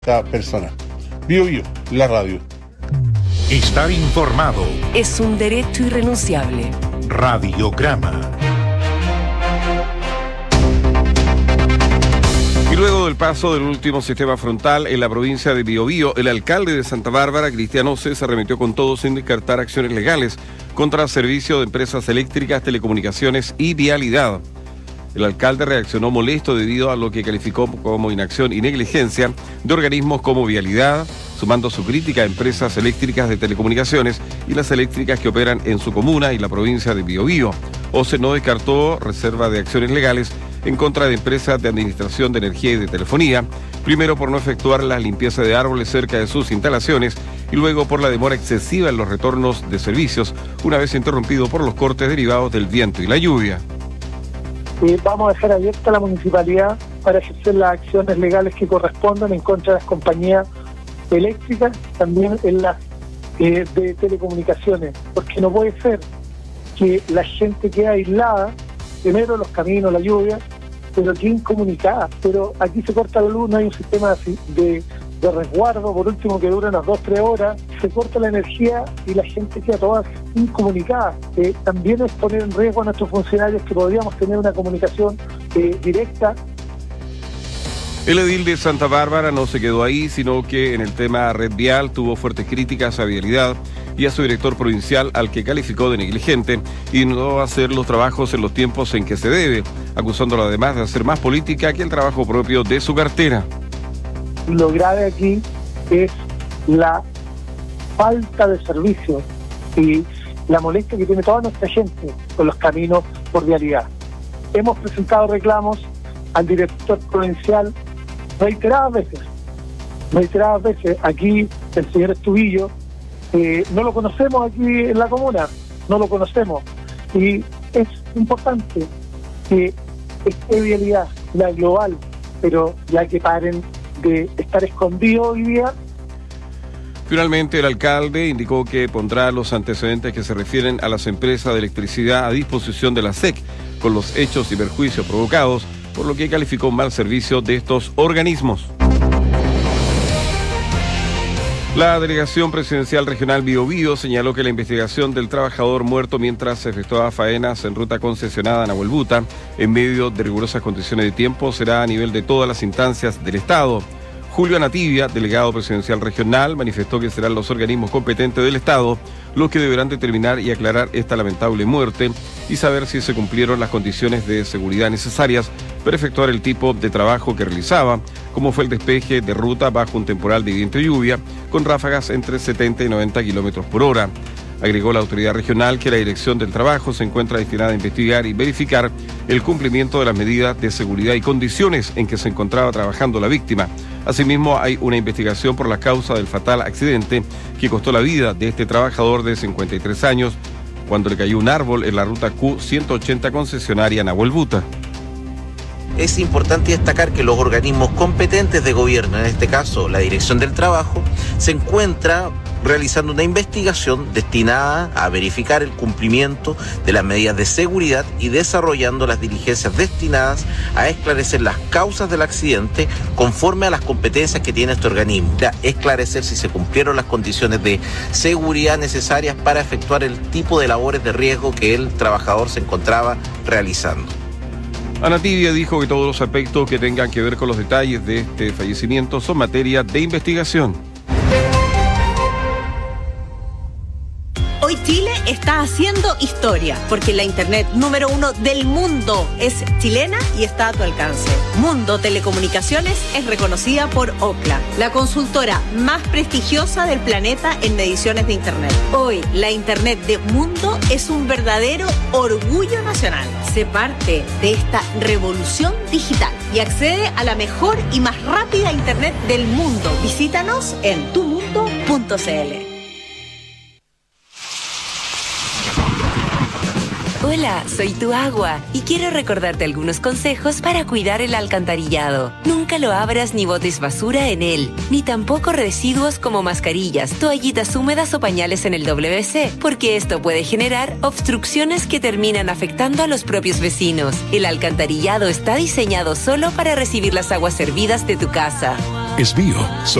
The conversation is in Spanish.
esta persona. Bio Bio, la radio. Estar informado es un derecho irrenunciable. Radiograma. Y luego del paso del último sistema frontal en la provincia de Biobío, el alcalde de Santa Bárbara, Cristian Oce, se arremetió con todo sin descartar acciones legales contra el servicio de empresas eléctricas, telecomunicaciones y vialidad. El alcalde reaccionó molesto debido a lo que calificó como inacción y negligencia de organismos como Vialidad, sumando su crítica a empresas eléctricas de telecomunicaciones y las eléctricas que operan en su comuna y la provincia de Biobío. Oce no descartó reserva de acciones legales en contra de empresas de administración de energía y de telefonía, primero por no efectuar la limpieza de árboles cerca de sus instalaciones y luego por la demora excesiva en los retornos de servicios, una vez interrumpido por los cortes derivados del viento y la lluvia. Vamos a dejar abierta la municipalidad para ejercer las acciones legales que correspondan en contra de las compañías eléctricas, también en las de telecomunicaciones, porque no puede ser que la gente quede aislada, primero los caminos, la lluvia, pero que incomunicada. Pero aquí se corta la luz, no hay un sistema de resguardo, por último que dura unas 2-3 horas, se corta la energía y la gente queda toda incomunicada. También es poner en riesgo a nuestros funcionarios que podríamos tener una comunicación directa. El edil de Santa Bárbara no se quedó ahí, sino que en el tema red vial tuvo fuertes críticas a Vialidad y a su director provincial, al que calificó de negligente y no hacer los trabajos en los tiempos en que se debe, acusándolo además de hacer más política que el trabajo propio de su cartera. Lo grave aquí es la falta de servicio y la molestia que tiene toda nuestra gente con los caminos por Vialidad. Hemos presentado reclamos al director provincial reiteradas veces. Aquí el señor Estubillo, no lo conocemos aquí en la comuna, no lo conocemos. Y es importante que esté Vialidad, la global, pero ya que paren de estar escondido hoy día. Finalmente, el alcalde indicó que pondrá los antecedentes que se refieren a las empresas de electricidad a disposición de la SEC, con los hechos y perjuicios provocados, por lo que calificó un mal servicio de estos organismos. La Delegación Presidencial Regional Biobío señaló que la investigación del trabajador muerto mientras se efectuaba faenas en ruta concesionada en Nahuelbuta, en medio de rigurosas condiciones de tiempo, será a nivel de todas las instancias del Estado. Julio Anativia, delegado presidencial regional, manifestó que serán los organismos competentes del Estado los que deberán determinar y aclarar esta lamentable muerte y saber si se cumplieron las condiciones de seguridad necesarias para efectuar el tipo de trabajo que realizaba, como fue el despeje de ruta bajo un temporal de viento y lluvia, con ráfagas entre 70 y 90 kilómetros por hora. Agregó la autoridad regional que la dirección del trabajo se encuentra destinada a investigar y verificar el cumplimiento de las medidas de seguridad y condiciones en que se encontraba trabajando la víctima. Asimismo, hay una investigación por la causa del fatal accidente que costó la vida de este trabajador de 53 años cuando le cayó un árbol en la ruta Q180 concesionaria Nahuelbuta. Es importante destacar que los organismos competentes de gobierno, en este caso la Dirección del Trabajo, se encuentra realizando una investigación destinada a verificar el cumplimiento de las medidas de seguridad y desarrollando las diligencias destinadas a esclarecer las causas del accidente conforme a las competencias que tiene este organismo. Esclarecer si se cumplieron las condiciones de seguridad necesarias para efectuar el tipo de labores de riesgo que el trabajador se encontraba realizando. Anativia dijo que todos los aspectos que tengan que ver con los detalles de este fallecimiento son materia de investigación. Hoy Chile está haciendo historia, porque la internet número 1 del mundo es chilena y está a tu alcance. Mundo Telecomunicaciones es reconocida por Ookla, la consultora más prestigiosa del planeta en mediciones de internet. Hoy, la internet de Mundo es un verdadero orgullo nacional. Sé parte de esta revolución digital y accede a la mejor y más rápida internet del mundo. Visítanos en tumundo.cl. Hola, soy tu agua y quiero recordarte algunos consejos para cuidar el alcantarillado. Nunca lo abras ni botes basura en él, ni tampoco residuos como mascarillas, toallitas húmedas o pañales en el WC, porque esto puede generar obstrucciones que terminan afectando a los propios vecinos. El alcantarillado está diseñado solo para recibir las aguas servidas de tu casa. es bio.